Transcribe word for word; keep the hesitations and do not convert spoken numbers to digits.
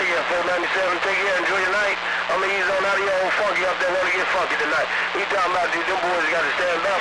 yeah, four ninety-seven, take care, enjoy your night. I'm gonna ease on out of your old funky up there, wanna get funky tonight. We talking about these, them boys got to stand up.